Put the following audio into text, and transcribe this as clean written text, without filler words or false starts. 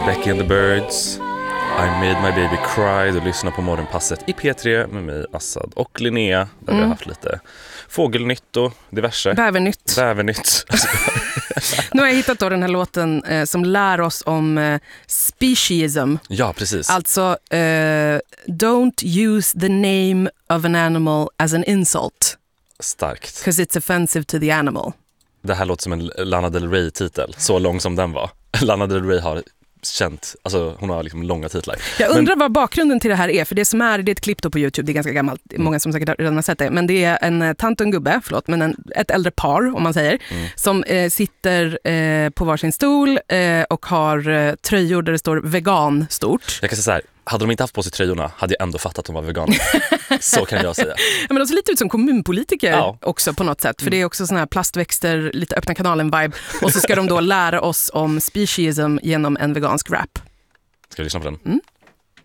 Becky and the Birds, I made my baby cry. Du lyssnar på Morgonpasset i P3 med mig, Assad och Linnea. Där vi har haft lite fågelnytt och diverse. Bävernytt. Nu har jag hittat då den här låten som lär oss om speciesism. Ja, precis. Alltså, don't use the name of an animal as an insult. Starkt. Because it's offensive to the animal. Det här låter som en Lana Del Rey-titel, så lång som den var. Lana Del Rey har känt, alltså hon har liksom långa titlar. Jag undrar vad bakgrunden till det här är, för det som är, det är ett klipp då på YouTube, det är ganska gammalt, många som säkert redan har sett det, men det är en tant och en gubbe, ett äldre par om man säger, som sitter på varsin stol och har tröjor där det står vegan stort. Jag kan säga så här, hade de inte haft på sig tröjorna hade jag ändå fattat att de var veganer. Så kan jag säga. Men de ser lite ut som kommunpolitiker också på något sätt. För det är också såna här plastväxter, lite öppna kanalen-vibe. Och så ska de då lära oss om speciesism genom en vegansk rap. Ska vi lyssna på den?